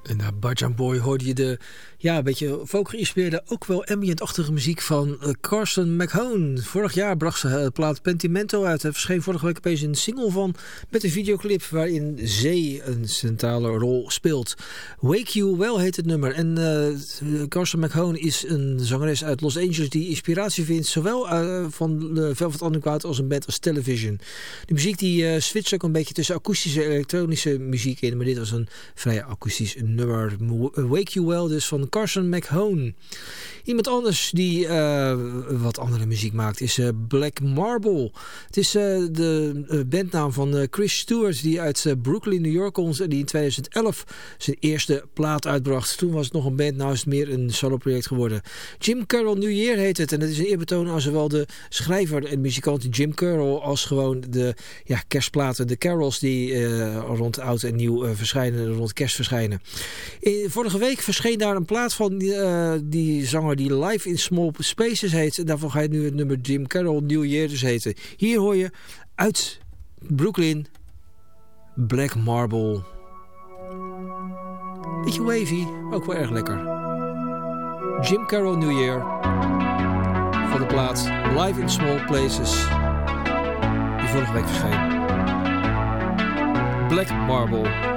En na Bajan Boy hoorde je de een beetje folk geïnspireerde, ook wel ambient-achtige muziek van Carson McHone. Vorig jaar bracht ze het plaat Pentimento uit. Er verscheen vorige week opeens een single van met een videoclip waarin zee een centrale rol speelt. Wake You Well heet het nummer. En Carson McHone is een zangeres uit Los Angeles die inspiratie vindt zowel van Velvet Underground als een band als Television. De muziek die switcht ook een beetje tussen akoestische en elektronische muziek in, maar dit was een vrij akoestisch nummer. Wake You Well dus van Carson McHone. Iemand anders die wat andere muziek maakt is Black Marble. Het is de bandnaam van Chris Stewart die uit Brooklyn, New York komt en die in 2011 zijn eerste plaat uitbracht. Toen was het nog een band, nou is het meer een solo-project geworden. Jim Carroll New Year heet het en dat is een eerbetoon aan zowel de schrijver en muzikant Jim Carroll als gewoon de kerstplaten, de carols die rond oud en nieuw verschijnen, rond kerst verschijnen. Vorige week verscheen daar een plaat van die zanger die Live in Small Spaces heet. Daarvoor ga je nu het nummer Jim Carroll New Year dus heten. Hier hoor je uit Brooklyn Black Marble. Beetje wavy, ook wel erg lekker. Jim Carroll New Year van de plaat Live in Small Places die vorige week verscheen. Black Marble.